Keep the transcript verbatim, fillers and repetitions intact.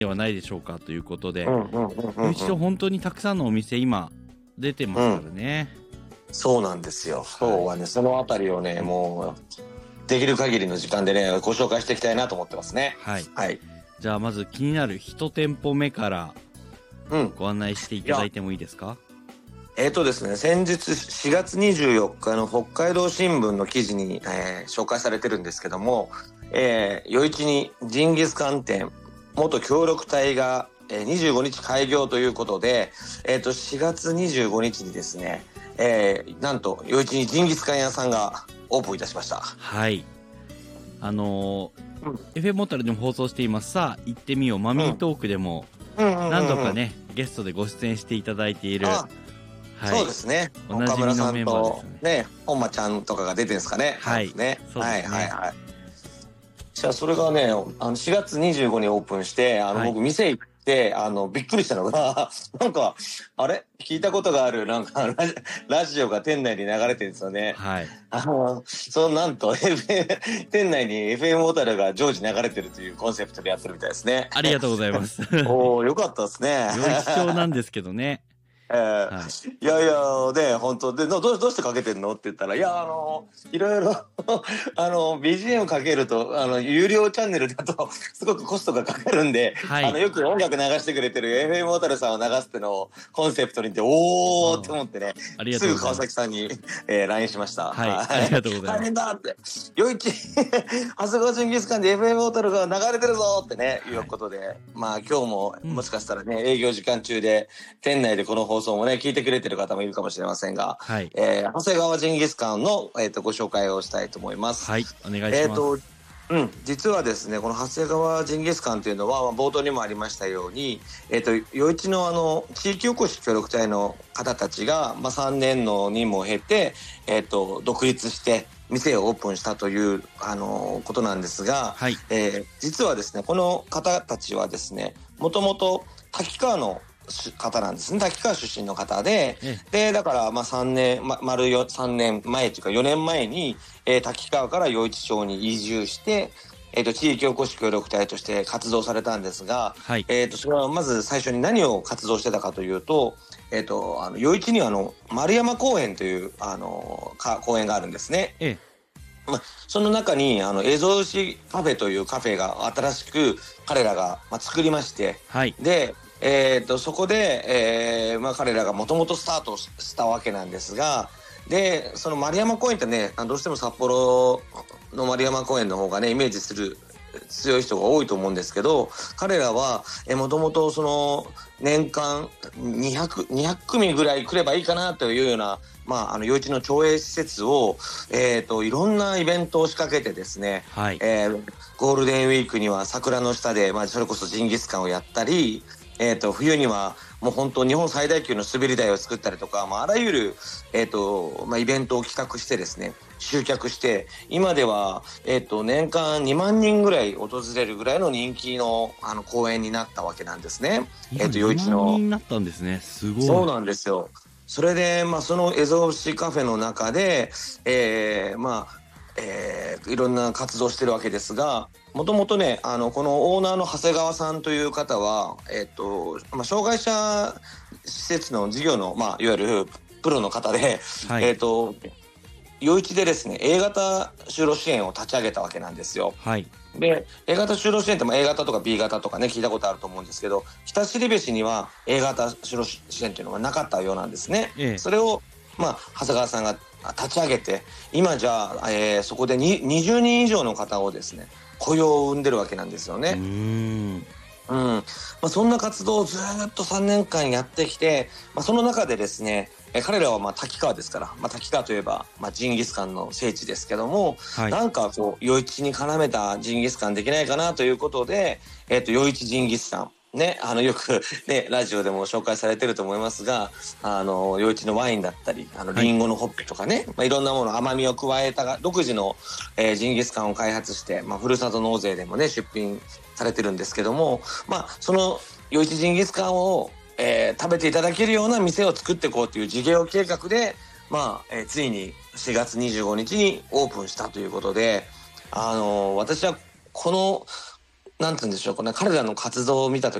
ではないでしょうかということで、 うんうんうんうんうん、 一度本当にたくさんのお店今出てますからね、 うん、そうなんですよ。今日はね、そのあたりをね、もうできる限りの時間でねご紹介していきたいなと思ってますね。 はい、 はい、 じゃあまず気になるいち店舗目からご案内していただいてもいいですか？ えーとですね、先日しがつにじゅうよっかの北海道新聞の記事に、えー、紹介されてるんですけども、えー、余市にジンギスカン店元協力隊が、えー、にじゅうごにち開業ということで、えーとしがつにじゅうごにちにですね、えー、なんと余市にジンギスカン屋さんがオープンいたしました。 はい、あのーうん、エフエム モータルでも放送していますさあ行ってみようマミートークでも何度かねゲストでご出演していただいている、 はい、そうですね。 おなじみのメンバーですね。 ね、本間ちゃんとかが出てるんですかね。 はい。 ね。 そうですね。はいはいはい。 じゃあそれがね、あのしがつにじゅうごにちにオープンして、あの、はい、僕店行ってあのびっくりしたのがなんかあれ聞いたことがあるなんかラジ、ラジオが店内に流れてるんですよね。はい。あのそのなんと店内に エフエム モータルが常時流れてるというコンセプトでやってるみたいですね。 ありがとうございます。 おお、よかったですね。 良い貴重なんですけどね。 えーはい、いやいやね本当でどうどうしてかけてんのって言ったらいやあのいろいろあの ビージーエム かけるとあの有料チャンネルだとすごくコストがかかるんで、はい、あのよく音楽流してくれてる エフエム モータルさんを流すってのをコンセプトにっておーって思ってねすぐ川崎さんに、えー、ライン しました。 はい、はい、ありがとうございます。 大変だって余市長谷川ジンギスカンで エフエム モータルが流れてるぞってね、はい、いうことでまあ今日ももしかしたらね、うん、営業時間中で店内でこの放送もね聞いてくれてる方もいるかもしれませんが、はい、えー、長谷川ジンギスカンの、えー、とご紹介をしたいと思います。 はい、お願いします。 えーとうん、実はですねこの長谷川ジンギスカンというのは、まあ、冒頭にもありましたように、えー、と余市のあの地域おこし協力隊の方たちが、まあ、さんねんの任務を経て、えー、と独立して店をオープンしたという、あのー、ことなんですが、はい、えー、実はですねこの方たちはですねもともと滝川の方なんですね。滝川出身の方で、ええ、でだからまあさんねん、ま、丸よさんねんまえというかよねんまえに、えー、滝川から余市町に移住して、えー、と地域おこし協力隊として活動されたんですが、はい、えー、とそれはまず最初に何を活動してたかというと、えー、とあの余市にはあの丸山公園というあのか公園があるんですね。ええまあ、その中にあの蝦夷牛カフェというカフェが新しく彼らが、まあ、作りまして、はい、でえー、とそこで、えーまあ、彼らがもともとスタートしたわけなんですがでその丸山公園ってねどうしても札幌の丸山公園の方がねイメージする強い人が多いと思うんですけど彼らはもともとその年間にひゃく、にひゃく組ぐらい来ればいいかなというような、まあ、あの余市の町営施設を、えー、といろんなイベントを仕掛けてですね、はいえー、ゴールデンウィークには桜の下で、まあ、それこそジンギスカンをやったりえー、と冬にはもう本当日本最大級の滑り台を作ったりとか、まあ、あらゆる、えーとまあ、イベントを企画してですね集客して今では、えー、と年間にまんにんぐらい訪れるぐらいの人気 の, あの公園になったわけなんですね。 えー、と余市のにまんにんになったんですね。すごい。 そうなんですよ。それで、まあ、その蝦夷牛カフェの中で、えー、まあえー、いろんな活動してるわけですがもともとねあのこのオーナーの長谷川さんという方は、えーとまあ、障害者施設の事業の、まあ、いわゆるプロの方で、はいえーと、余市でですね A 型就労支援を立ち上げたわけなんですよ。はいで A 型就労支援って、まあ、A 型とか B 型とかね聞いたことあると思うんですけど北後部には A 型就労支援っていうのがなかったようなんですね。ええ、それを、まあ、長谷川さんが立ち上げて今じゃあ、えー、そこでににじゅうにん以上の方をですね雇用を生んでるわけなんですよね。うんうんまあ、そんな活動をずっとさんねんかんやってきて、まあ、その中でですねえ彼らはまあ滝川ですから、まあ、滝川といえば、まあ、ジンギスカンの聖地ですけども、はい、なんかこう余市に絡めたジンギスカンできないかなということで、えー、と余市ジンギスカンね、あのよく、ね、ラジオでも紹介されてると思いますがあの余市のワインだったりあのリンゴのホップとかね、はいまあ、いろんなもの甘みを加えた独自の、えー、ジンギスカンを開発して、まあ、ふるさと納税でもね出品されてるんですけども、まあ、その余市ジンギスカンを、えー、食べていただけるような店を作っていこうという事業計画で、まあえー、ついにしがつにじゅうごにちにオープンしたということで、あのー、私はこのなんて言うんでしょうかね、彼らの活動を見た